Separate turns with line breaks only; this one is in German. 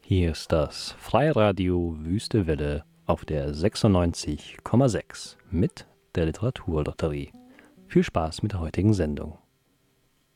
Hier ist das Freiradio Wüste Welle auf der 96,6 mit der Literaturlotterie. Viel Spaß mit der heutigen Sendung.